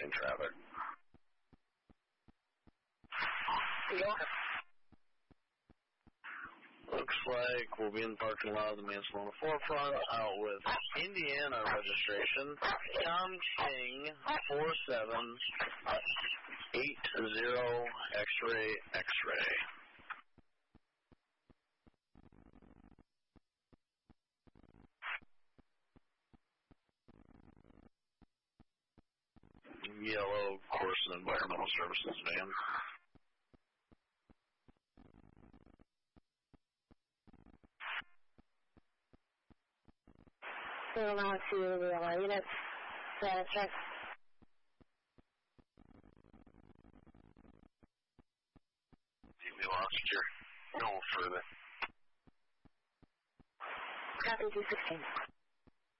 crossing traffic. Yeah. Looks like we'll be in the parking lot of the Mansalona Forefront out with Indiana registration, Tom King 4780 X-Ray X-Ray. Yellow Course and Environmental Services van. We'll now see the units. Check. We lost you. No further. Copy 216.